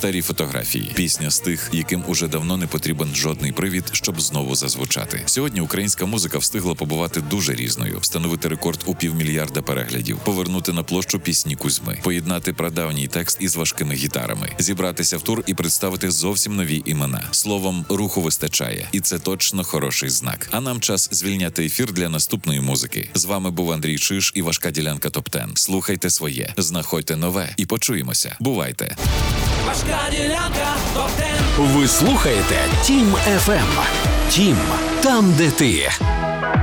Старі фотографії. Пісня з тих, яким уже давно не потрібен жодний привід, щоб знову зазвучати. Сьогодні українська музика встигла побувати дуже різною, встановити рекорд у 500 мільйона переглядів, повернути на площу пісні Кузьми, поєднати прадавній текст із важкими гітарами, зібратися в тур і представити зовсім нові імена. Словом, руху вистачає. І це точно хороший знак. А нам час звільняти ефір для наступної музики. З вами був Андрій Чиж і важка ділянка ТОП-10. Слухайте своє, знаходьте нове і почуємося. Бувайте! Важка ділянка ТОП-10. Ви слухаєте Тім FM. Тім, там де ти.